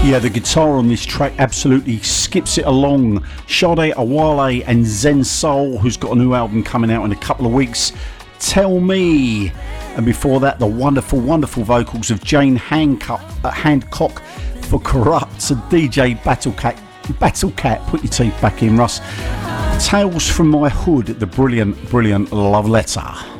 Yeah, the guitar on this track absolutely skips it along. Sade Awale and Zen Soul, who's got a new album coming out in a couple of weeks. Tell Me. And before that, the wonderful, wonderful vocals of Jane Hancock for Corrupt and DJ Battlecat. Put your teeth back in, Russ. Tales from My Hood, the brilliant, brilliant Love Letter.